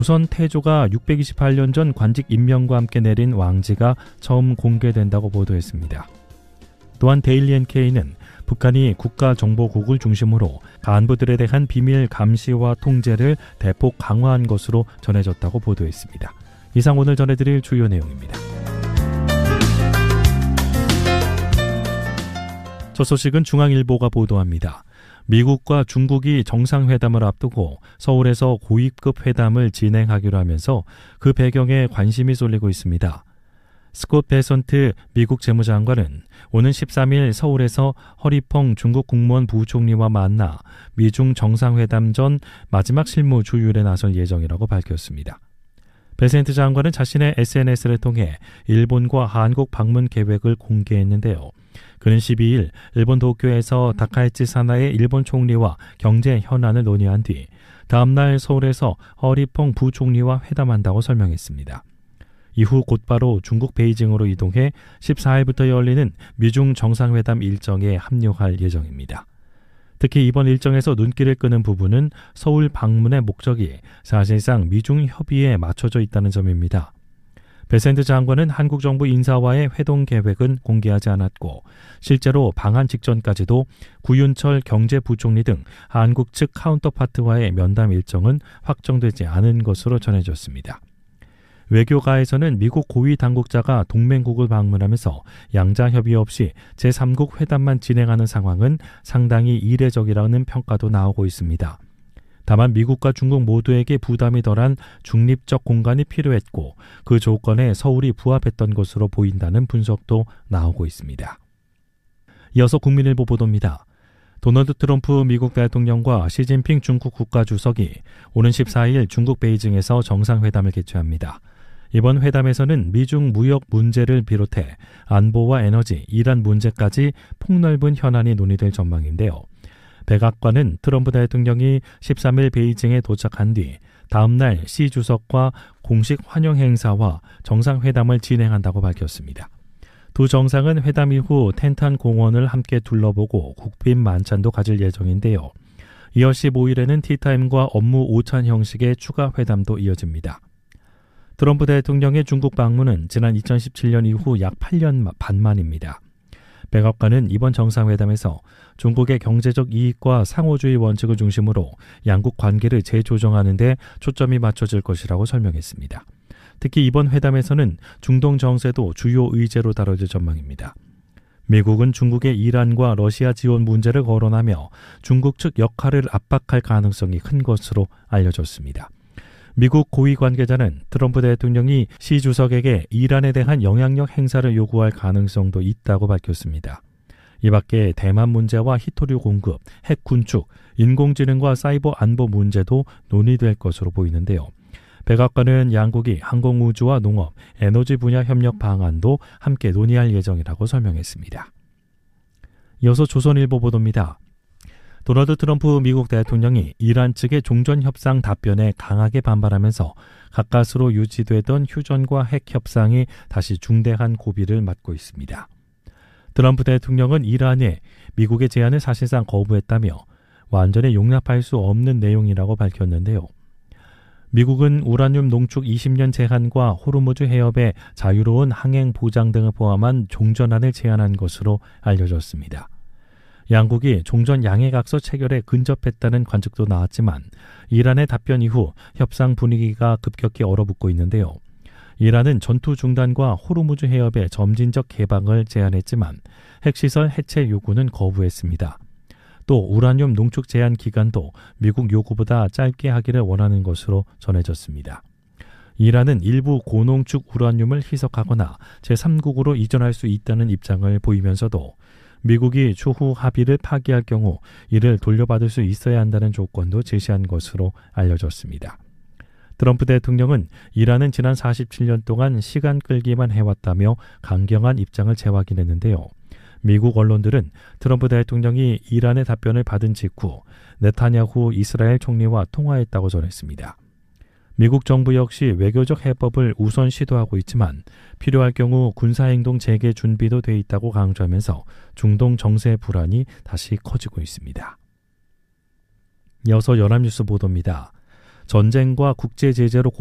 우선 태조가 628년 전 관직 임명과 함께 내린 왕지가 처음 공개된다고 보도했습니다. 또한 데일리 NK는 북한이 국가정보국을 중심으로 간부들에 대한 비밀 감시와 통제를 대폭 강화한 것으로 전해졌다고 보도했습니다. 이상 오늘 전해드릴 주요 내용입니다. 첫 소식은 중앙일보가 보도합니다. 미국과 중국이 정상회담을 앞두고 서울에서 고위급 회담을 진행하기로 하면서 그 배경에 관심이 쏠리고 있습니다. 스콧 베선트 미국 재무장관은 오는 13일 서울에서 허리펑 중국 국무원 부총리와 만나 미중 정상회담 전 마지막 실무 조율에 나설 예정이라고 밝혔습니다. 베센트 장관은 자신의 SNS를 통해 일본과 한국 방문 계획을 공개했는데요. 그는 12일 일본 도쿄에서 다카이치 사나의 일본 총리와 경제 현안을 논의한 뒤 다음날 서울에서 허리펑 부총리와 회담한다고 설명했습니다. 이후 곧바로 중국 베이징으로 이동해 14일부터 열리는 미중 정상회담 일정에 합류할 예정입니다. 특히 이번 일정에서 눈길을 끄는 부분은 서울 방문의 목적이 사실상 미중 협의에 맞춰져 있다는 점입니다. 베센트 장관은 한국 정부 인사와의 회동 계획은 공개하지 않았고 실제로 방한 직전까지도 구윤철 경제부총리 등 한국 측 카운터파트와의 면담 일정은 확정되지 않은 것으로 전해졌습니다. 외교가에서는 미국 고위 당국자가 동맹국을 방문하면서 양자 협의 없이 제3국 회담만 진행하는 상황은 상당히 이례적이라는 평가도 나오고 있습니다. 다만 미국과 중국 모두에게 부담이 덜한 중립적 공간이 필요했고 그 조건에 서울이 부합했던 것으로 보인다는 분석도 나오고 있습니다. 이어서 국민일보 보도입니다. 도널드 트럼프 미국 대통령과 시진핑 중국 국가주석이 오는 14일 중국 베이징에서 정상회담을 개최합니다. 이번 회담에서는 미중 무역 문제를 비롯해 안보와 에너지, 이란 문제까지 폭넓은 현안이 논의될 전망인데요. 백악관은 트럼프 대통령이 13일 베이징에 도착한 뒤 다음날 시 주석과 공식 환영 행사와 정상회담을 진행한다고 밝혔습니다. 두 정상은 회담 이후 텐탄 공원을 함께 둘러보고 국빈 만찬도 가질 예정인데요. 이어 15일에는 티타임과 업무 오찬 형식의 추가 회담도 이어집니다. 트럼프 대통령의 중국 방문은 지난 2017년 이후 약 8년 반 만입니다. 백악관은 이번 정상회담에서 중국의 경제적 이익과 상호주의 원칙을 중심으로 양국 관계를 재조정하는 데 초점이 맞춰질 것이라고 설명했습니다. 특히 이번 회담에서는 중동 정세도 주요 의제로 다뤄질 전망입니다. 미국은 중국의 이란과 러시아 지원 문제를 거론하며 중국 측 역할을 압박할 가능성이 큰 것으로 알려졌습니다. 미국 고위 관계자는 트럼프 대통령이 시 주석에게 이란에 대한 영향력 행사를 요구할 가능성도 있다고 밝혔습니다. 이 밖에 대만 문제와 히토류 공급, 핵 군축, 인공지능과 사이버 안보 문제도 논의될 것으로 보이는데요. 백악관은 양국이 항공우주와 농업, 에너지 분야 협력 방안도 함께 논의할 예정이라고 설명했습니다. 이어서 조선일보 보도입니다. 도널드 트럼프 미국 대통령이 이란 측의 종전협상 답변에 강하게 반발하면서 가까스로 유지되던 휴전과 핵 협상이 다시 중대한 고비를 맞고 있습니다. 트럼프 대통령은 이란에 미국의 제안을 사실상 거부했다며 완전히 용납할 수 없는 내용이라고 밝혔는데요. 미국은 우라늄 농축 20년 제한과 호르무즈 해협의 자유로운 항행 보장 등을 포함한 종전안을 제안한 것으로 알려졌습니다. 양국이 종전 양해각서 체결에 근접했다는 관측도 나왔지만 이란의 답변 이후 협상 분위기가 급격히 얼어붙고 있는데요. 이란은 전투 중단과 호르무즈 해협의 점진적 개방을 제안했지만 핵시설 해체 요구는 거부했습니다. 또 우라늄 농축 제한 기간도 미국 요구보다 짧게 하기를 원하는 것으로 전해졌습니다. 이란은 일부 고농축 우라늄을 희석하거나 제3국으로 이전할 수 있다는 입장을 보이면서도 미국이 추후 합의를 파기할 경우 이를 돌려받을 수 있어야 한다는 조건도 제시한 것으로 알려졌습니다. 트럼프 대통령은 이란은 지난 47년 동안 시간 끌기만 해왔다며 강경한 입장을 재확인했는데요. 미국 언론들은 트럼프 대통령이 이란의 답변을 받은 직후 네타냐후 이스라엘 총리와 통화했다고 전했습니다. 미국 정부 역시 외교적 해법을 우선 시도하고 있지만 필요할 경우 군사행동 재개 준비도 돼 있다고 강조하면서 중동 정세 불안이 다시 커지고 있습니다. 이어서 연합뉴스 보도입니다. 전쟁과 국제 제재로